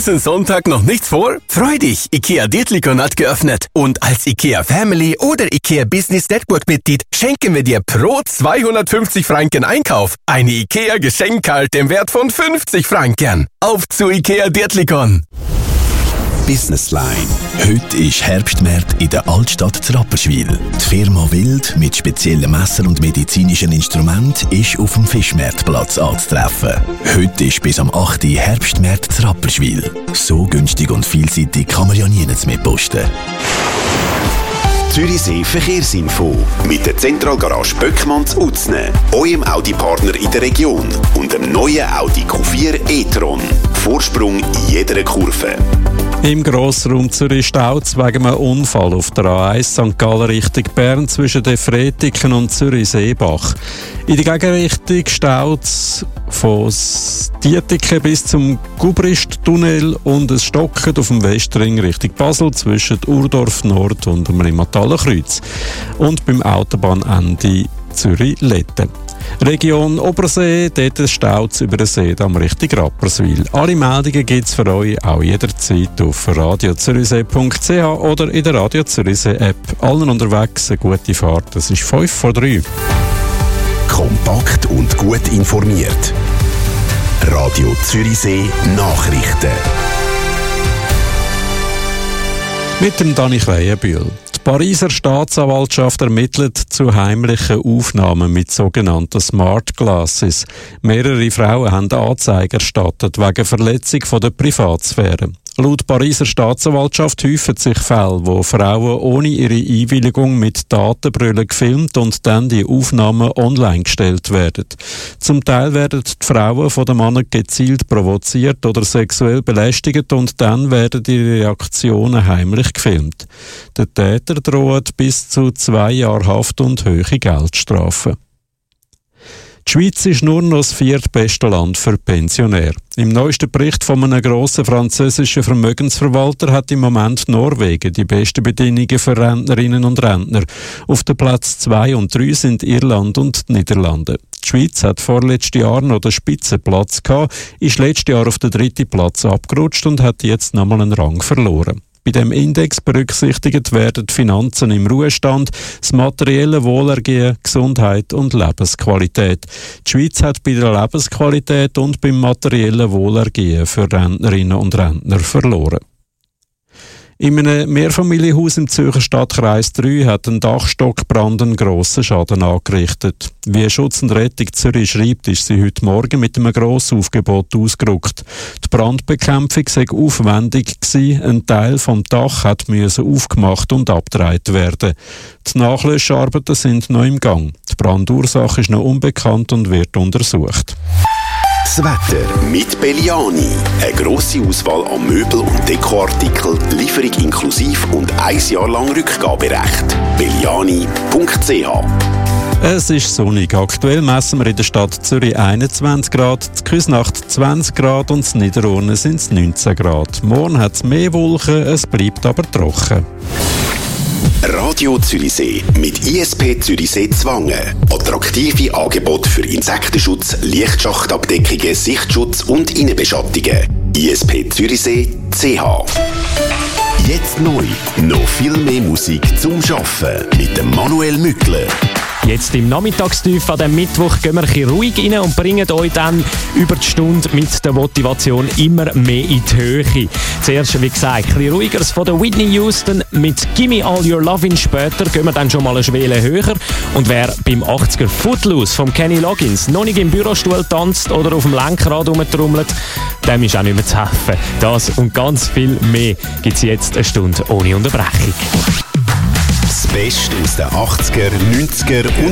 diesen Sonntag noch nichts vor? Freu dich, IKEA Dietlikon hat geöffnet. Und als IKEA Family oder IKEA Business Network Mitglied schenken wir dir pro 250 Franken Einkauf eine IKEA Geschenkkarte im Wert von 50 Franken. Auf zu IKEA Dietlikon. Business Line. Heute ist Herbstmärkte in der Altstadt zu Rapperswil. Die Firma Wild mit speziellen Messern und medizinischen Instrumenten ist auf dem Fischmarktplatz anzutreffen. Heute ist bis am 8. Herbstmärkte zu Rapperswil. So günstig und vielseitig kann man ja nirgends mehr posten. Zürichsee Verkehrsinfo mit der Zentralgarage Böckmann zu Utzne, eurem Audi-Partner in der Region und dem neuen Audi Q4 e-tron. Vorsprung in jeder Kurve. Im Grossraum Zürich staut es wegen einem Unfall auf der A1 St. Gallen Richtung Bern zwischen den Fretiken und Zürich-Seebach. In die Gegenrichtung staut es von Dietiken bis zum Gubrist-Tunnel und es stockt auf dem Westring Richtung Basel zwischen Urdorf Nord und dem Limataler Kreuz und beim Autobahnende Zürich-Letten. Region Obersee, dort staut es über den See am Richtung Rapperswil. Alle Meldungen gibt es für euch auch jederzeit auf radiozürichsee.ch oder in der Radio Zürichsee App. Allen unterwegs eine gute Fahrt. Es ist 5 vor 3. Kompakt und gut informiert. Radio Zürichsee Nachrichten. Mit dem Dani Kreienbühl. Die Pariser Staatsanwaltschaft ermittelt zu heimlichen Aufnahmen mit sogenannten Smart Glasses. Mehrere Frauen haben Anzeige erstattet wegen Verletzung der Privatsphäre. Laut Pariser Staatsanwaltschaft häufen sich Fälle, wo Frauen ohne ihre Einwilligung mit Datenbrüllen gefilmt und dann die Aufnahmen online gestellt werden. Zum Teil werden die Frauen von den Männern gezielt provoziert oder sexuell belästigt und dann werden ihre Reaktionen heimlich gefilmt. Der Täter droht bis zu 2 Jahre Haft und hohe Geldstrafen. Die Schweiz ist nur noch das 4. beste Land für Pensionäre. Im neuesten Bericht von einem grossen französischen Vermögensverwalter hat im Moment Norwegen die besten Bedingungen für Rentnerinnen und Rentner. Auf den Platz 2 und 3 sind Irland und die Niederlande. Die Schweiz hat vorletztes Jahr noch den Spitzenplatz gehabt, ist letztes Jahr auf den 3. Platz abgerutscht und hat jetzt nochmal einen Rang verloren. Bei dem Index berücksichtigt werden die Finanzen im Ruhestand, das materielle Wohlergehen, Gesundheit und Lebensqualität. Die Schweiz hat bei der Lebensqualität und beim materiellen Wohlergehen für Rentnerinnen und Rentner verloren. In einem Mehrfamilienhaus im Zürcher Stadtkreis 3 hat ein Dachstockbrand einen grossen Schaden angerichtet. Wie Schutz und Rettung Zürich schreibt, ist sie heute Morgen mit einem Grossaufgebot ausgerückt. Die Brandbekämpfung sei aufwendig gewesen. Ein Teil vom Dach musste aufgemacht und abgedreht werden. Die Nachlöscharbeiten sind noch im Gang. Die Brandursache ist noch unbekannt und wird untersucht. Das Wetter mit Belliani. Eine grosse Auswahl an Möbel- und Dekoartikeln, Lieferung inklusiv und 1 Jahr lang Rückgaberecht. Belliani.ch. Es ist sonnig. Aktuell messen wir in der Stadt Zürich 21 Grad, in Küsnacht 20 Grad und in Niederurne sind es 19 Grad. Morgen hat es mehr Wolken, es bleibt aber trocken. Radio Zürichsee mit ISP Zürichsee Zwangen. Attraktive Angebote für Insektenschutz, Lichtschachtabdeckungen, Sichtschutz und Innenbeschattungen. ISP Zürichsee.ch. Jetzt neu. Noch viel mehr Musik zum Schaffen mit dem Manuel Mückler. Jetzt im Nachmittagstief an diesem Mittwoch gehen wir ein bisschen ruhig rein und bringen euch dann über die Stunde mit der Motivation immer mehr in die Höhe. Zuerst, wie gesagt, ein bisschen ruhigeres von der Whitney Houston mit «Gimme All Your Lovin'». Später gehen wir dann schon mal eine Schwelle höher. Und wer beim 80er Footloose von Kenny Loggins noch nicht im Bürostuhl tanzt oder auf dem Lenkrad rumtrommelt, dem ist auch nicht mehr zu helfen. Das und ganz viel mehr gibt es jetzt eine Stunde ohne Unterbrechung. Das Beste aus den 80er, 90er und